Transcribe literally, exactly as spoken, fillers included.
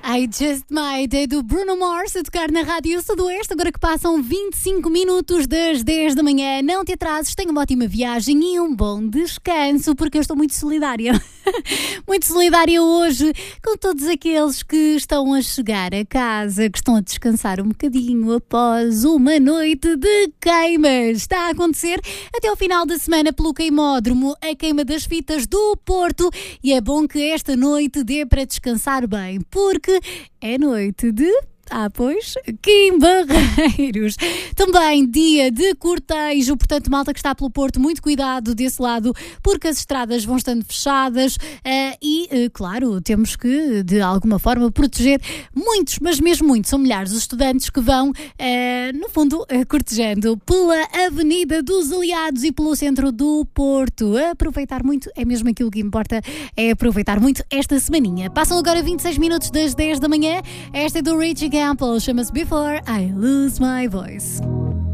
I Just Might é do Bruno Mars a tocar na Rádio Sudoeste. Agora que passam vinte e cinco minutos das dez da manhã. Não te atrases, tenha uma ótima viagem e um bom descanso, porque eu estou muito solidária. Muito solidária hoje com todos aqueles que estão a chegar a casa, que estão a descansar um bocadinho após uma noite de queimas. Está a acontecer até ao final da semana pelo queimódromo, a queima das fitas do Porto, e é bom que esta noite dê para descansar bem, porque é noite de... Ah, pois, Kim Barreiros. Também dia de cortejo, portanto, malta que está pelo Porto, muito cuidado desse lado, porque as estradas vão estando fechadas uh, e, uh, claro, temos que, de alguma forma, proteger muitos, mas mesmo muitos, são milhares os estudantes que vão, uh, no fundo, uh, cortejando pela Avenida dos Aliados e pelo centro do Porto. Aproveitar muito, é mesmo aquilo que importa, é aproveitar muito esta semaninha. Passam agora vinte e seis minutos das dez da manhã, esta é do Richie Campbell, chama-se Before I Lose My Voice.